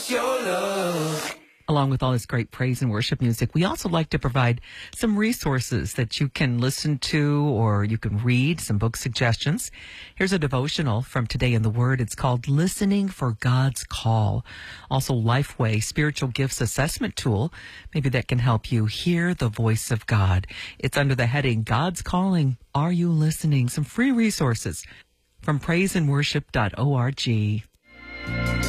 Along with all this great praise and worship music, we also like to provide some resources that you can listen to or you can read, some book suggestions. Here's a devotional from Today in the Word. It's called Listening for God's Call. Also, Lifeway Spiritual Gifts Assessment Tool. Maybe that can help you hear the voice of God. It's under the heading, God's Calling. Are you listening? Some free resources from praiseandworship.org.